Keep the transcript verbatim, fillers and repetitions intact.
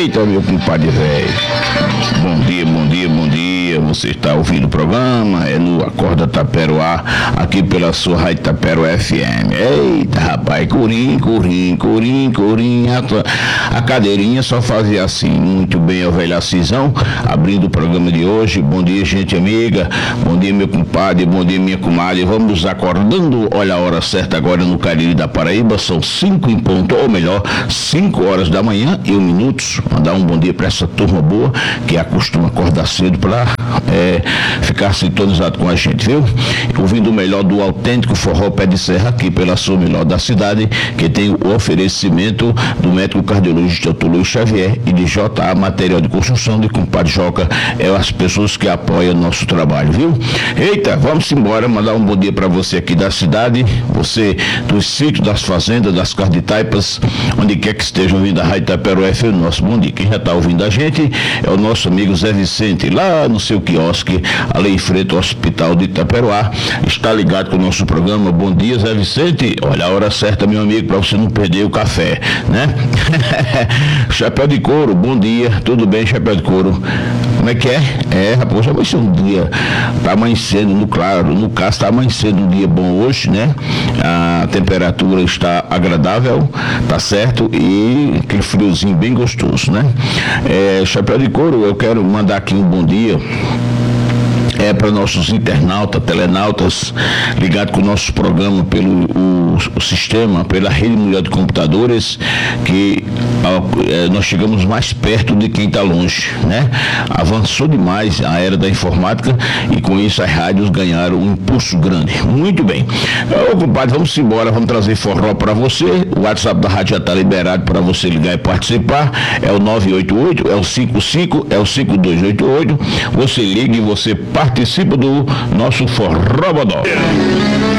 Eita, meu compadre velho. Bom dia, bom dia, bom dia. Você está ouvindo o programa? É no Acorda Taperoá, aqui pela sua Rádio Taperoá F M. Eita, rapaz, corim, corim, corim, corim. A, a cadeirinha só fazia assim. Muito bem, a velha Cisão, abrindo o programa de hoje. Bom dia, gente amiga. Bom dia, meu compadre. Bom dia, minha comadre. Vamos acordando. Olha a hora certa agora no Cariri da Paraíba. São cinco em ponto, ou melhor, cinco horas da manhã e um minutos. Mandar um bom dia para essa turma boa que acostuma acordar cedo para é, ficar sintonizado com a gente, viu? Ouvindo o melhor do autêntico forró pé de serra aqui pela sua melhor da cidade, que tem o oferecimento do médico cardiologista doutor Luiz Xavier e de J A Material de Construção de compadre Joca. É as pessoas que apoiam o nosso trabalho, viu? Eita, vamos embora, mandar um bom dia para você aqui da cidade, você dos sítios, das fazendas, das casas de taipas, onde quer que esteja ouvindo a Rádio Taperoá F M, nosso bom dia. Quem já está ouvindo a gente é o nosso amigo Zé Vicente, lá no seu quiosque, ali em frente ao Hospital de Itaperoá. Está ligado com o nosso programa. Bom dia, Zé Vicente. Olha a hora certa, meu amigo, para você não perder o café, né? Chapéu de Couro, bom dia. Tudo bem, Chapéu de Couro? Como é que é? É, rapaz, já vai ser um dia, tá amanhecendo, no claro, no caso está amanhecendo um dia bom hoje, né? A temperatura está agradável, tá certo? E aquele friozinho bem gostoso, né? É, Chapéu de Couro, eu quero mandar aqui um bom dia é para nossos internautas, telenautas, ligados com o nosso programa pelo o, o sistema, pela rede mundial de computadores, que é, nós chegamos mais perto de quem está longe, né? Avançou demais a era da informática e com isso as rádios ganharam um impulso grande. Muito bem. Ô, compadre, vamos embora, vamos trazer forró para você. O WhatsApp da rádio já está liberado para você ligar e participar. É o nove oito oito, é o cinco cinco, é o cinco dois oito oito. Você liga e você participa do nosso Forró Bodó.